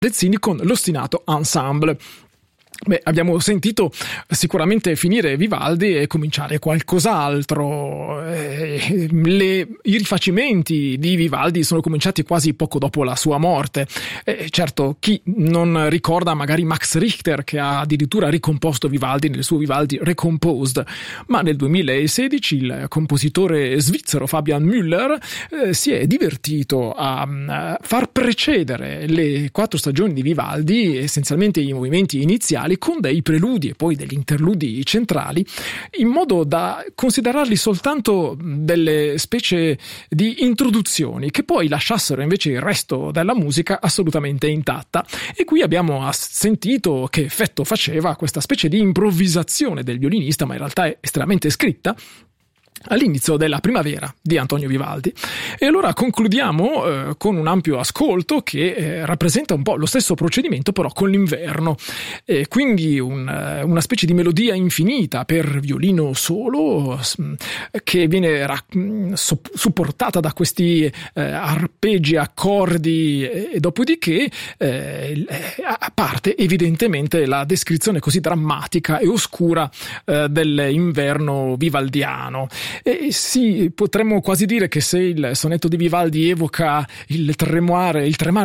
Dezzini con l'Ostinato Ensemble. Beh, abbiamo sentito sicuramente finire Vivaldi e cominciare qualcos'altro. I rifacimenti di Vivaldi sono cominciati quasi poco dopo la sua morte. Certo, chi non ricorda magari Max Richter, che ha addirittura ricomposto Vivaldi nel suo Vivaldi Recomposed, ma nel 2016 il compositore svizzero Fabian Müller si è divertito a far precedere le 4 stagioni di Vivaldi, essenzialmente i movimenti iniziali, con dei preludi e poi degli interludi centrali, in modo da considerarli soltanto delle specie di introduzioni che poi lasciassero invece il resto della musica assolutamente intatta. E qui abbiamo sentito che effetto faceva questa specie di improvvisazione del violinista, ma in realtà è estremamente scritta, all'inizio della primavera di Antonio Vivaldi. E allora concludiamo con un ampio ascolto che rappresenta un po' lo stesso procedimento, però con l'inverno, quindi una specie di melodia infinita per violino solo che viene supportata da questi arpeggi, accordi, e dopodiché parte evidentemente la descrizione così drammatica e oscura dell'inverno vivaldiano. E sì, potremmo quasi dire che se il sonetto di Vivaldi evoca il tremare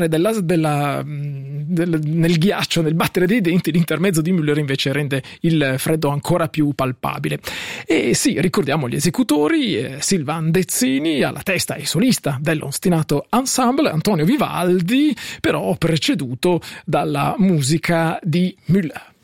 nel ghiaccio, nel battere dei denti, l'intermezzo di Müller invece rende il freddo ancora più palpabile. E sì, ricordiamo gli esecutori: Silvan Dezzini alla testa e solista dell'Ostinato Ensemble, Antonio Vivaldi però preceduto dalla musica di Müller.